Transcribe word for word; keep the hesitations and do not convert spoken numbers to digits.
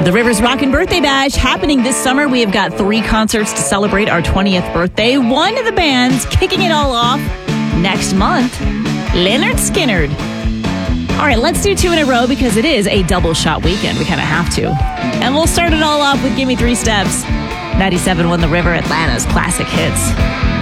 The Rivers Rockin' Birthday Bash happening this summer. We have got three concerts to celebrate our twentieth birthday. One of the bands kicking it all off next month, Lynyrd Skynyrd. All right, let's do two in a row because it is a double shot weekend. We kind of have to. And we'll start it all off with Gimme Three Steps. ninety-seven point one The River, Atlanta's classic hits.